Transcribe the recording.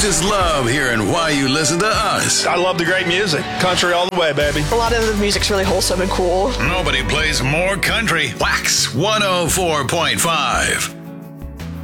just love hearing why you listen to us. I love the great music. Country all the way, baby. A lot of the music's really wholesome and cool. Nobody plays more country. Wax 104.5.